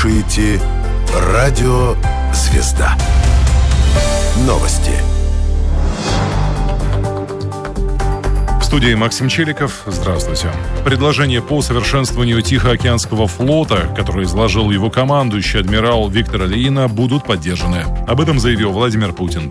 слушаете «Радио Звезда». Новости. В студии Максим Челиков. Здравствуйте. Предложения по совершенствованию Тихоокеанского флота, которые изложил его командующий адмирал Виктор Алиина, будут поддержаны. Об этом заявил Владимир Путин.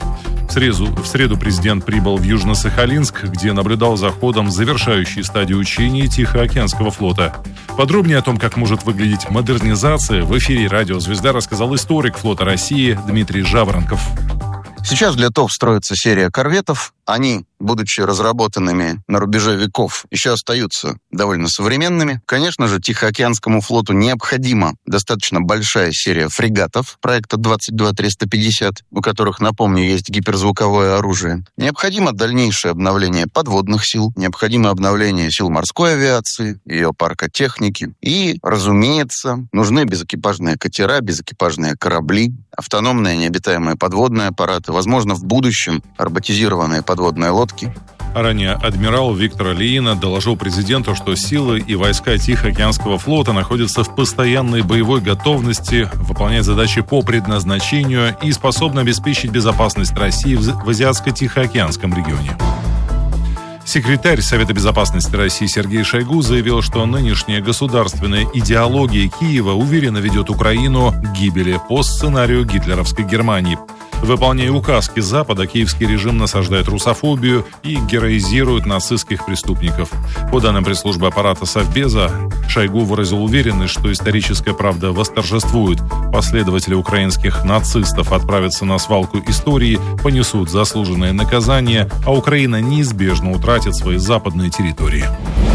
В среду президент прибыл в Южно-Сахалинск, где наблюдал за ходом завершающей стадии учений Тихоокеанского флота. Подробнее о том, как может выглядеть модернизация, в эфире «Радио Звезда» рассказал историк флота России Дмитрий Жаворонков. Сейчас для ТОВ строится серия корветов. Они, будучи разработанными на рубеже веков, еще остаются довольно современными. Конечно же, Тихоокеанскому флоту необходима достаточно большая серия фрегатов проекта 22-350, у которых, напомню, есть гиперзвуковое оружие. Необходимо дальнейшее обновление подводных сил, необходимо обновление сил морской авиации, ее парка техники. И, разумеется, нужны безэкипажные катера, безэкипажные корабли, автономные необитаемые подводные аппараты, возможно, в будущем роботизированные подводные лодки. Ранее адмирал Виктор Алиина доложил президенту, что силы и войска Тихоокеанского флота находятся в постоянной боевой готовности выполнять задачи по предназначению и способны обеспечить безопасность России в Азиатско-Тихоокеанском регионе. Секретарь Совета безопасности России Сергей Шойгу заявил, что нынешняя государственная идеология Киева уверенно ведет Украину к гибели по сценарию гитлеровской Германии. Выполняя указки Запада, киевский режим насаждает русофобию и героизирует нацистских преступников. По данным пресс-службы аппарата Совбеза, Шойгу выразил уверенность, что историческая правда восторжествует. Последователи украинских нацистов отправятся на свалку истории, понесут заслуженное наказание, а Украина неизбежно утратит свои западные территории.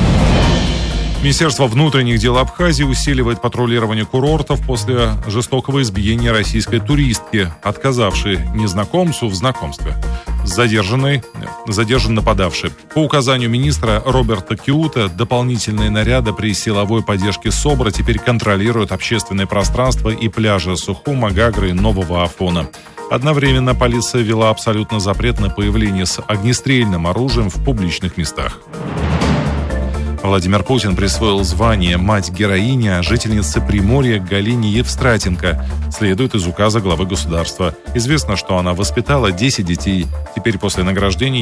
Министерство внутренних дел Абхазии усиливает патрулирование курортов после жестокого избиения российской туристки, отказавшей незнакомцу в знакомстве. Задержан нападавший. По указанию министра Роберта Киута, дополнительные наряды при силовой поддержке СОБРа теперь контролируют общественное пространство и пляжи Сухума, Гагры и Нового Афона. Одновременно полиция ввела абсолютно запрет на появление с огнестрельным оружием в публичных местах. Владимир Путин присвоил звание «Мать-героиня» жительнице Приморья Галине Евстратенко, следует из указа главы государства. Известно, что она воспитала 10 детей. Теперь после награждения